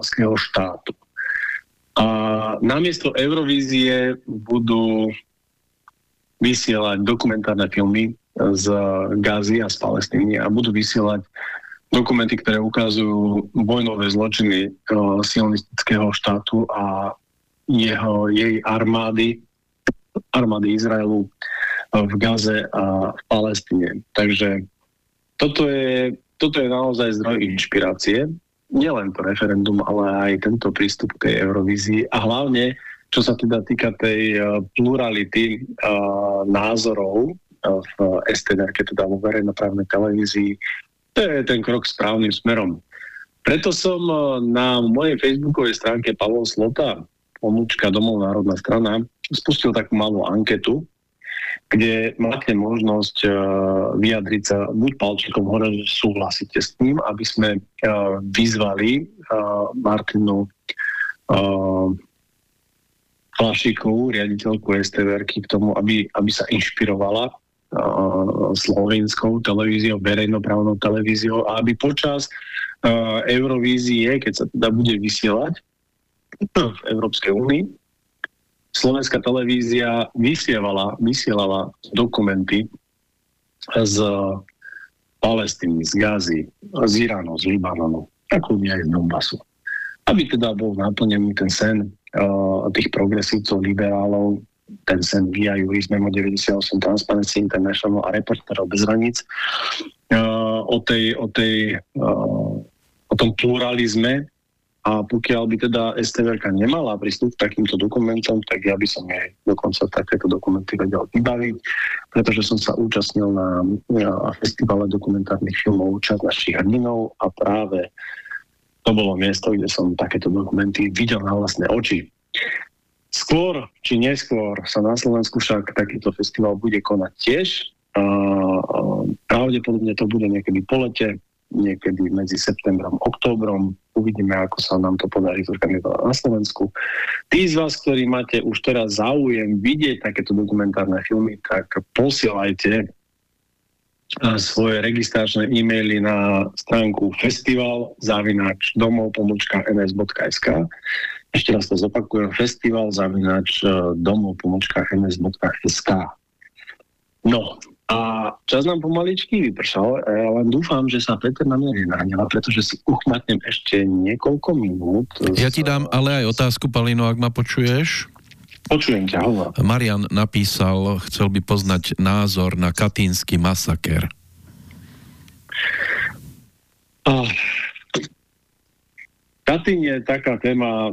izraelského štátu. A namiesto Eurovízie budú vysielať dokumentárne filmy z Gazy a z Palestíny a budú vysielať dokumenty, ktoré ukazujú vojnové zločiny sionistického štátu a jej armády Izraelu v Gaze a v Palestíne. Takže toto je naozaj zdroj inšpirácie. Nielen to referendum, ale aj tento prístup k tej Eurovízii a hlavne, čo sa teda týka tej plurality názorov v STN-ke, teda vo verejnoprávnej televízii, to je ten krok správnym smerom. Preto som na mojej facebookovej stránke Pavol Slota, Domov národná strana, spustil takú malú anketu, kde máte možnosť vyjadriť sa buď palčekom hore, že súhlasíte s tým, aby sme vyzvali Martinu Flašíkovú, riaditeľku STVR-ky, k tomu, aby sa inšpirovala slovenskou televíziou, verejnoprávnou televíziou a aby počas Eurovízie, keď sa teda bude vysielať v Európskej únii, slovenská televízia vysielala dokumenty z Palestíny, z Gazy, z Iránu, z Libanonu, ako aj z Donbasu. Aby teda bol naplnený ten sen tých progresívcov, liberálov, ten sen Via Juris Memo 98, Transparency International a Reportérov bez hraníc, o tom pluralizme. A pokiaľ by teda STVR-ka nemala prístup k takýmto dokumentom, tak ja by som jej dokonca takéto dokumenty vedel vybaviť, pretože som sa účastnil na festivale dokumentárnych filmov Čas našich hrdinov a práve to bolo miesto, kde som takéto dokumenty videl na vlastné oči. Skôr či neskôr sa na Slovensku však takýto festival bude konať tiež. Pravdepodobne to bude niekedy po lete, niekedy medzi septembrom a októbrom. Uvidíme, ako sa nám to podarí zorganizovať na Slovensku. Tí z vás, ktorí máte už teraz záujem vidieť takéto dokumentárne filmy, tak posielajte svoje registračné e-maily na stránku festival@domov.ns.sk. Ešte raz to zopakujem, festival@domov.ns.sk. No, a čas nám pomaličky vypršal. Ja len dúfam, že sa Peter na mňa nenahneva, pretože si uchmatnem ešte niekoľko minút. Ja ti dám ale aj otázku, Palino, ak ma počuješ. Počujem ťa, hovor. Marian napísal, chcel by poznať názor na katynsky masaker. Katyn je taká téma...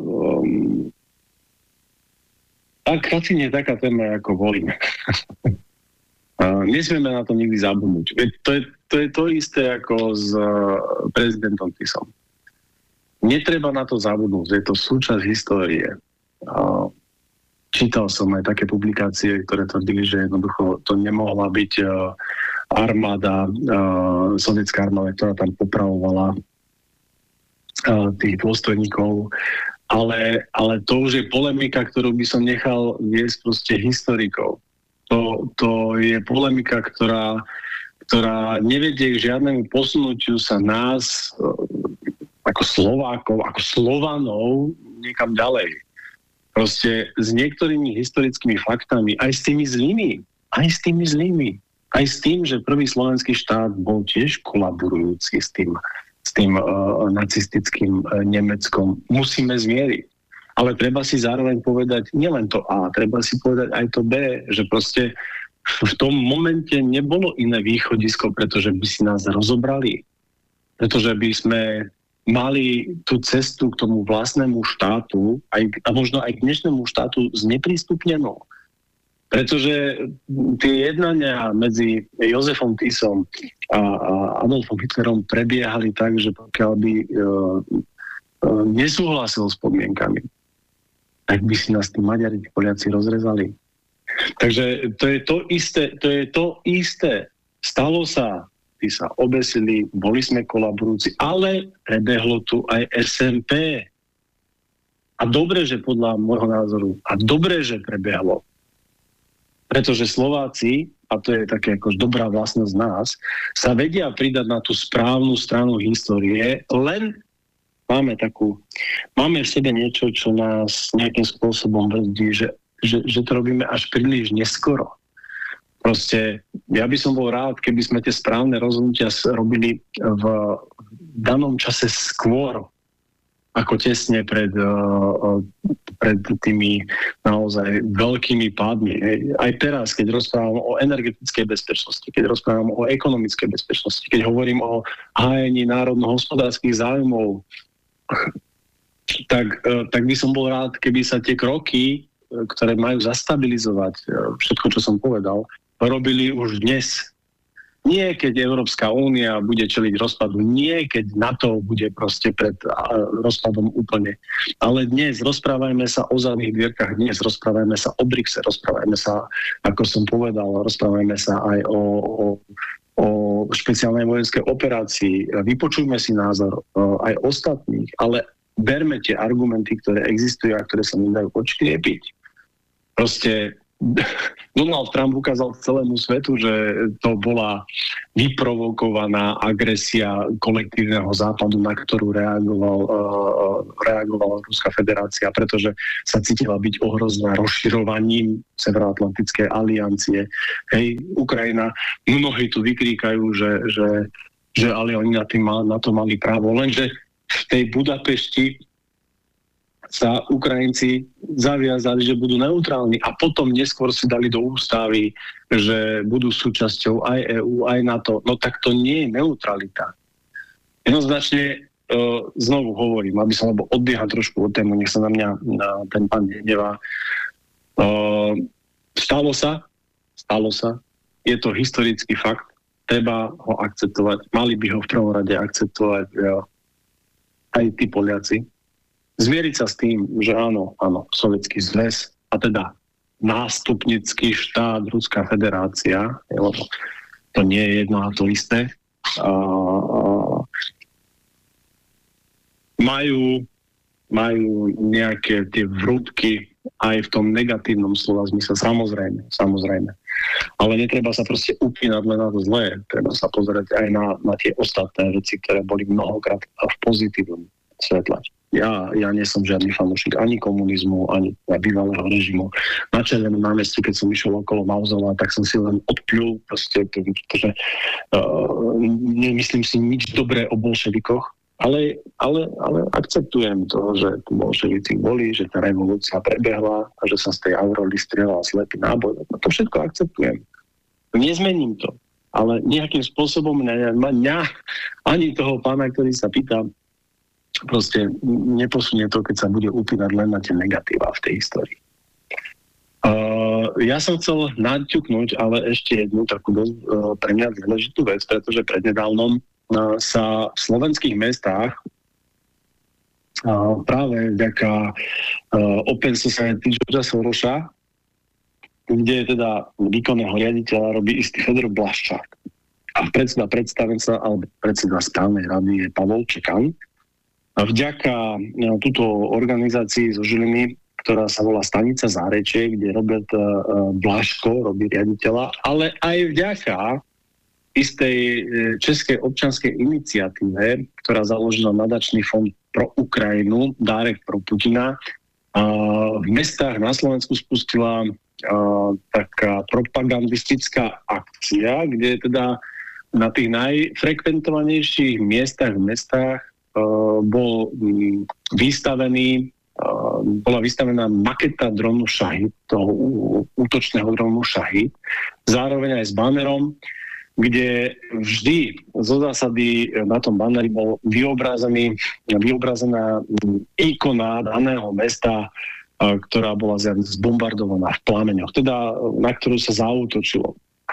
Katyn je taká téma ako volíme. Nesmieme na to nikdy zabudnúť. To je to isté ako s prezidentom Tisom. Netreba na to zabudnúť. Je to súčasť histórie. Čítal som aj také publikácie, ktoré tvrdili, že jednoducho to nemohla byť armáda, sovietská armáda, ktorá tam popravovala tých dôstojníkov. Ale to už je polemika, ktorú by som nechal viesť proste historikov. To je polemika, ktorá nevedie k žiadnemu posunutiu sa nás ako Slovákov, ako Slovanov niekam ďalej. Proste s niektorými historickými faktami, aj s tými zlými, aj s tým, že prvý slovenský štát bol tiež kolaborujúci s tým nacistickým Nemeckom, musíme zmieriť. Ale treba si zároveň povedať nielen to A, treba si povedať aj to B, že proste v tom momente nebolo iné východisko, pretože by si nás rozobrali. Pretože by sme mali tú cestu k tomu vlastnému štátu a možno aj k dnešnému štátu zneprístupnenú. Pretože tie jednania medzi Jozefom Tisom a Adolfom Hitlerom prebiehali tak, že pokiaľ by nesúhlasil s podmienkami, tak by si nás tí Maďari, tí Poliaci rozrezali. Takže to je to isté. Stalo sa, tí sa obesili, boli sme kolaborujúci, ale prebehlo tu aj SMP. A dobre, že podľa môjho názoru, že prebehlo. Pretože Slováci, a to je také ako dobrá vlastnosť nás, sa vedia pridať na tú správnu stranu histórie, len máme v sebe niečo, čo nás nejakým spôsobom brzdí, že to robíme až príliš neskoro. Proste, ja by som bol rád, keby sme tie správne rozhodnutia robili v danom čase skôr, ako tesne pred tými naozaj veľkými pádmi. Aj teraz, keď rozprávam o energetickej bezpečnosti, keď rozprávam o ekonomickej bezpečnosti, keď hovorím o hájení národno-hospodárskych záujmov, tak by som bol rád, keby sa tie kroky, ktoré majú zastabilizovať všetko, čo som povedal, robili už dnes. Nie keď Európska únia bude čeliť rozpadu, nie keď NATO bude proste pred rozpadom úplne. Ale dnes rozprávajme sa o zadných dvierkach, dnes rozprávajme sa o BRICSe, rozprávajme sa, ako som povedal, rozprávajme sa aj o špeciálnej vojenskej operácii. Vypočujme si názor aj ostatných, ale berme tie argumenty, ktoré existujú a ktoré sa nedajú odškriepiť. Proste Donald Trump ukázal celému svetu, že to bola vyprovokovaná agresia kolektívneho západu, na ktorú reagovala Ruská federácia, pretože sa cítila byť ohrozená rozširovaním Severoatlantickej aliancie. Hej, Ukrajina, mnohí tu vykríkajú, že ale oni na to mali právo, lenže v tej Budapešti sa Ukrajinci zaviazali, že budú neutrálni a potom neskôr si dali do ústavy, že budú súčasťou aj EÚ, aj NATO. No tak to nie je neutralita. Jednoznačne znovu hovorím, aby som odbiehal trošku od tému, nech sa na mňa ten pán nenevá. Stalo sa, je to historický fakt, treba ho akceptovať, mali by ho v prvom rade akceptovať aj tí Poliaci. Zmieriť sa s tým, že áno, Sovietský zväz a teda nástupnický štát Ruská federácia, lebo to nie je jedno a to isté, majú nejaké tie vrútky aj v tom negatívnom slova zmysle, samozrejme. Ale netreba sa proste upínať len na to zlé, treba sa pozerať aj na tie ostatné veci, ktoré boli mnohokrát v pozitívnom svetle. Ja nie som žiadny fanúšik ani komunizmu, ani bývalého režimu. Na Červenom námestí, keď som išiel okolo Mauzolea, tak som si len odpľul, proste, pretože nemyslím si nič dobré o bolševikoch, ale akceptujem to, že bolševici boli, že tá revolúcia prebehla a že sa z tej aureoly strieľal slepý náboj. To všetko akceptujem. Nezmením to. Ale nejakým spôsobom mňa ani toho pána, ktorý sa pýta, proste neposunie to, keď sa bude upínať len na tie negatíva v tej histórii. Ja som chcel naťuknúť, ale ešte jednu takú pre mňa dôležitú vec, pretože prednedávnom sa v slovenských mestách práve vďaka Open Society Georgea Sorosa, kde teda výkonného riaditeľa robí istý Fedor Blaščák. A predseda predstavenca, alebo predseda správnej rady je Pavol Čekan. Vďaka túto organizácii zo Žiliny, ktorá sa volá Stanica Zárečie, kde Robert Blaško robí riaditeľa, ale aj vďaka istej českej občianskej iniciatíve, ktorá založila nadačný fond pro Ukrajinu, Dárek pro Putina. V mestách na Slovensku spustila taká propagandistická akcia, kde teda na tých najfrekventovanejších miestach v mestách bola vystavená maketa dronu Šahid, toho útočného dronu Šahid, zároveň aj s banerom, kde vždy zo zásady na tom baneri bol vyobrazená ikona daného mesta, ktorá bola zbombardovaná v plameňoch, teda na ktorú sa zaútočilo.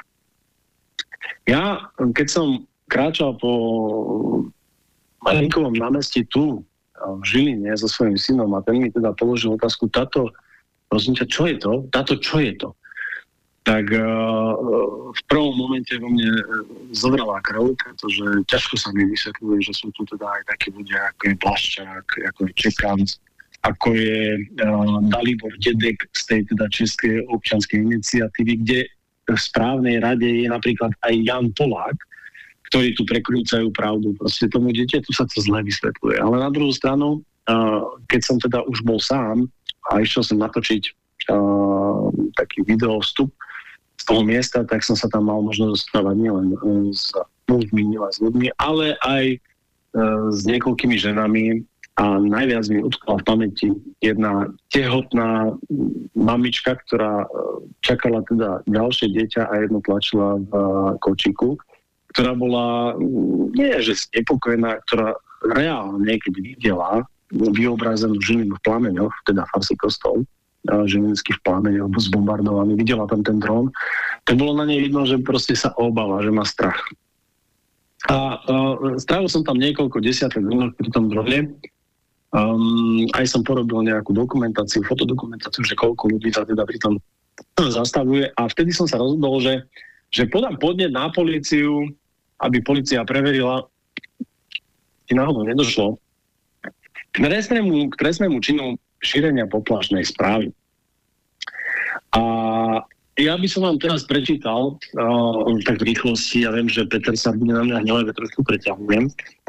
Ja, keď som kráčal po Marinkovom námestí tu v Žiline so svojím synom a ten mi teda položil otázku, prosím ťa, čo je to? Čo je to? Tak v prvom momente vo mne zobrala krv, pretože ťažko sa mi vysvetľuje, že sú tu teda aj takí ľudia, ako je Blaščák, ako je Čekanc, ako je Dalibor Dedek z tej teda Českej občianskej iniciatívy, kde v správnej rade je napríklad aj Jan Polák, ktorí tu prekrúcajú pravdu. Proste tomu dieťaťu sa to zle vysvetľuje. Ale na druhú stranu, keď som teda už bol sám a išiel som natočiť taký video vstup z toho miesta, tak som sa tam mal možnosť rozprávať nielen s mužmi, nielen s ľuďmi, ale aj s niekoľkými ženami a najviac mi utkala v pamäti jedna tehotná mamička, ktorá čakala teda ďalšie dieťa a jedno tlačila v kočíku, ktorá bola nie že znepokojená, ktorá reálne, keď videla vyobrazenú Žilinu v plameňoch, teda farský kostol, Žilinský v plameňoch, zbombardovaný, videla tam ten dron, tak bolo na nej vidno, že proste sa obáva, že má strach. A strávil som tam niekoľko desiatok minút pri tom drone. Aj som porobil nejakú dokumentáciu, fotodokumentáciu, že koľko ľudí sa teda pri tom zastavuje. A vtedy som sa rozhodol, že podám podnet na políciu, aby polícia preverila, či náhodou nedošlo k trestnému činu šírenia poplašnej správy. A ja by som vám teraz prečítal tak v rýchlosti, ja viem, že Peter sa bude na mňa hnevať, trošku preťahujem,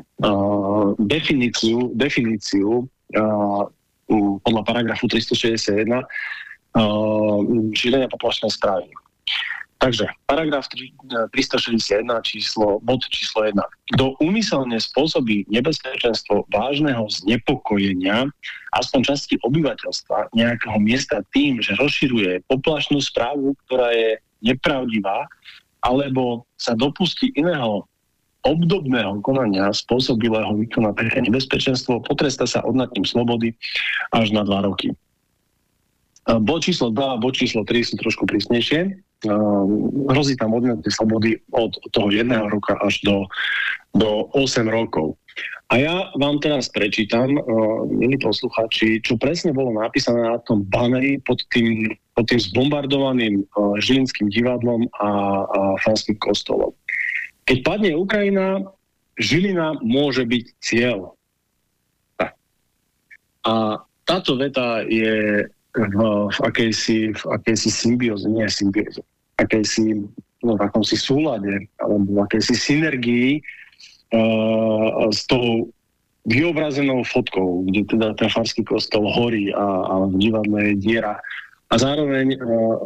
definíciu podľa paragrafu 361 šírenia poplašnej správy. Takže, paragraf 361, bod číslo 1. Kto úmyselne spôsobí nebezpečenstvo vážneho znepokojenia aspoň časti obyvateľstva nejakého miesta tým, že rozširuje poplašnú správu, ktorá je nepravdivá, alebo sa dopustí iného obdobného konania spôsobilého vykonať také nebezpečenstvo, potrestá sa odňatím slobody až na 2 roky. Bod číslo 2 a bod číslo 3 sú trošku prísnejšie. Hrozí tam odňatie slobody od toho 1 roka až do 8 rokov. A ja vám teraz prečítam, milí poslucháči, čo presne bolo napísané na tom baneri pod tým zbombardovaným Žilinským divadlom a farským kostolom. Keď padne Ukrajina, Žilina môže byť cieľ. A táto veta je v akejsi symbióze, nie symbióze, v akomsi súlade alebo v akejsi synergii s tou vyobrazenou fotkou, kde teda ten farský kostol horí a v divadle je diera. A zároveň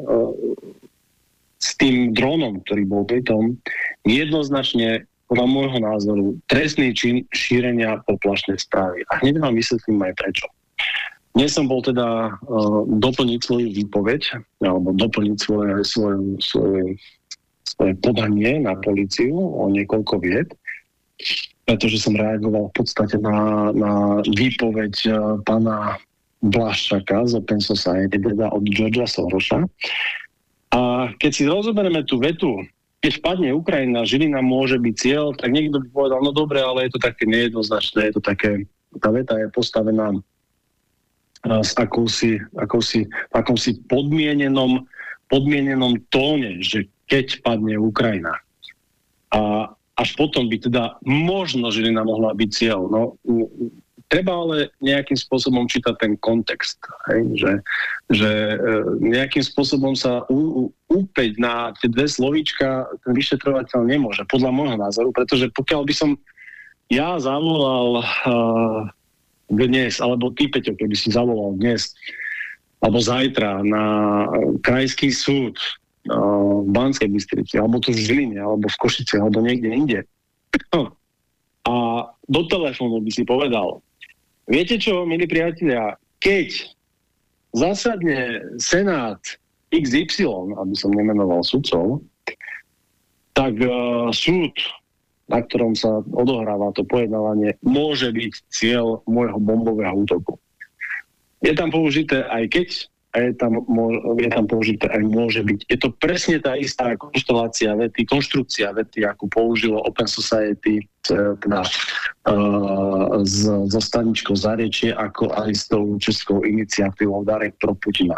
s tým dronom, ktorý bol pritom, jednoznačne podľa môjho názoru trestný čin šírenia poplašnej správy. A hneď vám vysvetlím aj prečo. Dnes som bol teda doplniť svoju výpoveď, alebo doplniť svoje podanie na políciu o niekoľko vied, pretože som reagoval v podstate na výpoveď pána Blaščaka z Open Society, teda od Georgea Sorosa. A keď si rozoberieme tú vetu, keď vpadne Ukrajina, Žilina môže byť cieľ, tak niekto by povedal, no dobre, ale je to také nejednoznačné, je to také, tá veta je postavená s akousi podmienenom tóne, že keď padne Ukrajina. A až potom by teda možno Žilina mohla byť cieľ. No, treba ale nejakým spôsobom čítať ten kontext. Že nejakým spôsobom sa úpäť na tie 2 slovíčka ten vyšetrovateľ nemôže, podľa môjho názoru, pretože pokiaľ by som ja zavolal dnes, alebo ty, Peťo, keby si zavolal dnes, alebo zajtra na krajský súd v Banskej Bystrici, alebo tu v Žiline, alebo v Košici, alebo niekde inde. A do telefónu by si povedal, viete čo, milí priatelia, keď zasadne Senát XY, aby som nemenoval sudcov, tak súd, na ktorom sa odohráva to pojednávanie, môže byť cieľ môjho bombového útoku. Je tam použité aj keď, a je tam použité aj môže byť. Je to presne tá istá konštrukcia vety, akú použilo Open Society teda, so staničkou Zariečie, ako aj s tou českou iniciatívou Darek pro Putina.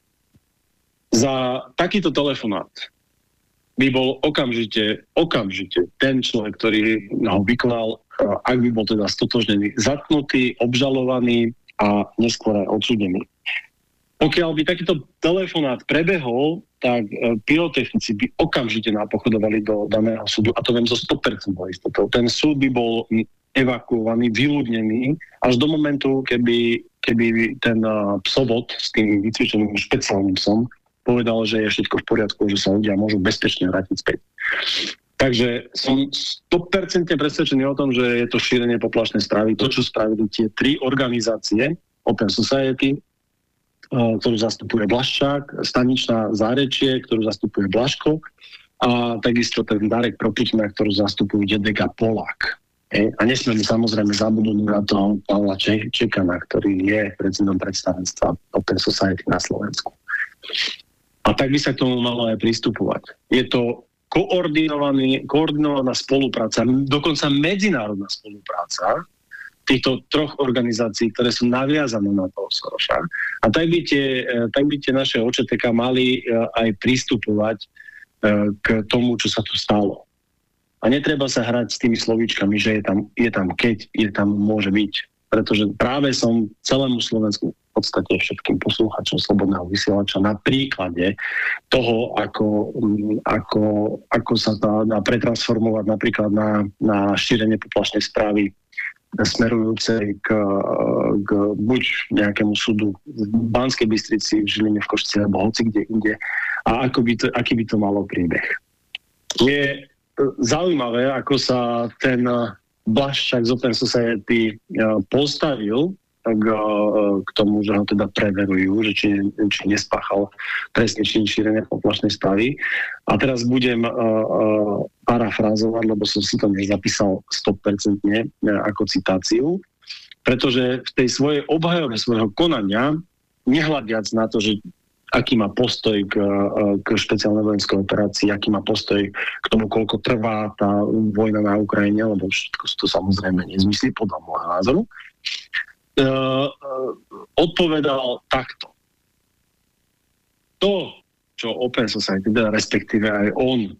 Za takýto telefonát by bol okamžite ten človek, ktorý ho vykonal, ak by bol teda stotožnený, zatknutý, obžalovaný a neskôr aj odsúdený. Pokiaľ by takýto telefonát prebehol, tak pyrotechnici by okamžite napochodovali do daného súdu, a to viem zo 100% istotou. Ten súd by bol evakuovaný, vyľudnený, až do momentu, keby ten psovod s tým vycvičeným špeciálnym psom povedal, že je všetko v poriadku, že sa ľudia môžu bezpečne vrátiť späť. Takže som 100% presvedčený o tom, že je to šírenie poplašnej správy. To, čo spravili tie 3 organizácie, Open Society, ktorú zastupuje Blaščák, Staničná Zárečie, ktorú zastupuje Blaško, a takisto ten Darek pro Putina, ktorú zastupujú Dedek a Polák. A nesmieme samozrejme zabudnúť na toho Pavla Čekana, ktorý je predsedom predstavenstva Open Society na Slovensku. A tak by sa k tomu malo aj pristupovať. Je to koordinovaná spolupráca, dokonca medzinárodná spolupráca týchto 3 organizácií, ktoré sú naviazané na toho Soroša. A tak by tie naše OČTK mali aj pristupovať k tomu, čo sa tu stalo. A netreba sa hrať s tými slovíčkami, že je tam keď, je tam môže byť. Pretože práve som celému Slovensku, v podstate všetkým poslucháčom Slobodného vysielača, na príklade toho, ako sa dá pretransformovať napríklad na šírenie poplašnej správy smerujúcej k buď nejakému súdu v Banskej Bystrici, v Žiline, v Košici alebo hoci kde inde, a aký by to malo príbeh. Je zaujímavé, ako sa ten Blaščák z Open Society postavil k tomu, že ho teda preverujú, že či nespáchal trestný čin šírenia poplašnej správy. A teraz budem parafrázovať, lebo som si to nezapísal 100% ako citáciu, pretože v tej svojej obhajobe svojho konania, nehľadiac na to, že aký má postoj k špeciálnej vojenskej operácii, aký má postoj k tomu, koľko trvá tá vojna na Ukrajine, lebo všetko sú to samozrejme nezmysly podľa môjho názoru, odpovedal takto. To, čo Open Society, respektíve aj on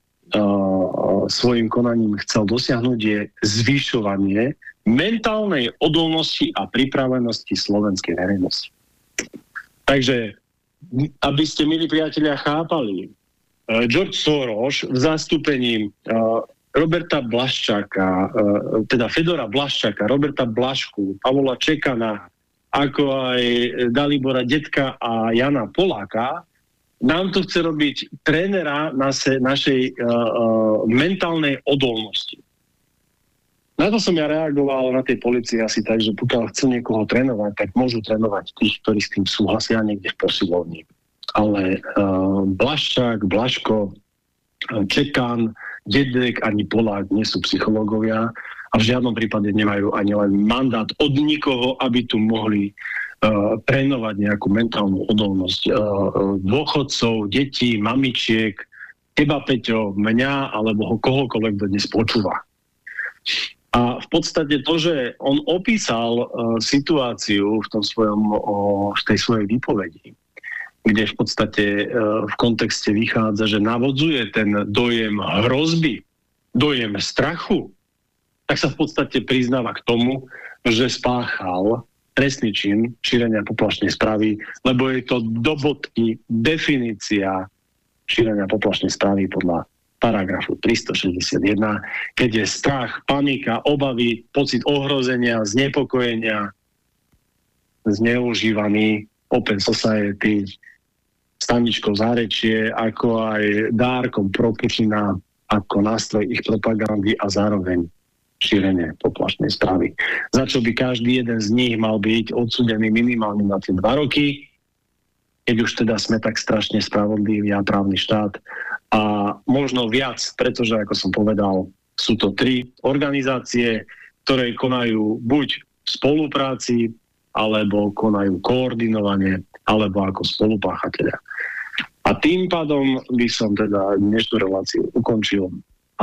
svojim konaním chcel dosiahnuť, je zvyšovanie mentálnej odolnosti a pripravenosti slovenskej verejnosti. Takže aby ste, milí priatelia, chápali, George Soros v zastúpení Roberta Blaščáka, teda Fedora Blaščáka, Roberta Blašku, Pavola Čekana, ako aj Dalibora Dedka a Jana Poláka, nám to chce robiť trénera našej mentálnej odolnosti. Na to som ja reagoval na tej policii asi tak, že pokiaľ chcú niekoho trénovať, tak môžu trénovať tých, ktorí s tým súhlasia niekde v posilovni. Ale Blaščák, Blaško, Čekan, Dedek ani Polák nie sú psychológovia a v žiadnom prípade nemajú ani len mandát od nikoho, aby tu mohli trénovať nejakú mentálnu odolnosť dôchodcov, detí, mamičiek, teba, Peťo, mňa alebo kohokoľvek, kto dnes počúva. A v podstate to, že on opísal situáciu v tej svojej výpovedi, kde v podstate v kontexte vychádza, že navodzuje ten dojem hrozby, dojem strachu, tak sa v podstate priznáva k tomu, že spáchal trestný čin šírenia poplašnej správy, lebo je to do bodky definícia šírenia poplašnej správy podľa paragrafu 361, keď je strach, panika, obavy, pocit ohrozenia, znepokojenia, zneužívaný Open Society, Staničkou Zárečie, ako aj Dárkom pro Putina ako nástroj ich propagandy a zároveň šírenie poplašnej správy. Za čo by každý jeden z nich mal byť odsúdený minimálne na tie 2 roky, keď už teda sme tak strašne spravodliví a právny štát. A možno viac, pretože, ako som povedal, sú to 3 organizácie, ktoré konajú buď v spolupráci, alebo konajú koordinovane, alebo ako spolupáchatelia. A tým pádom by som teda dnešnú reláciu ukončil a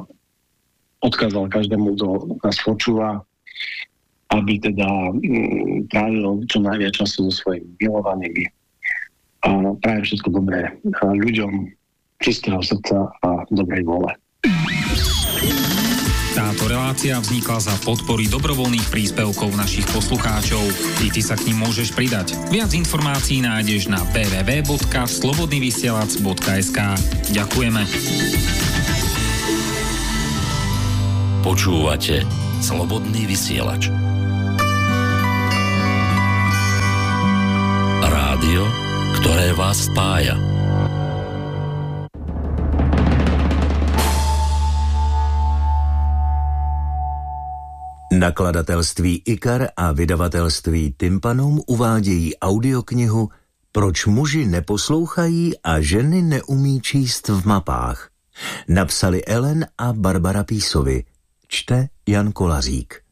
odkázal každému, kto nás počúva, aby teda trávil čo najviac času so svojimi milovanými. A prajem všetko dobré ľuďom, čistého srdca a dobrej vôle. Táto relácia vznikla za podpory dobrovoľných príspevkov našich poslucháčov. I ty sa k nim môžeš pridať. Viac informácií nájdeš na www.slobodnyvysielac.sk. Ďakujeme. Počúvate Slobodný vysielač. Rádio, ktoré vás spája. Nakladatelství IKAR a vydavatelství Tympanum uvádějí audioknihu Proč muži neposlouchají a ženy neumí číst v mapách. Napsali Ellen a Barbara Písovi. Čte Jan Kolařík.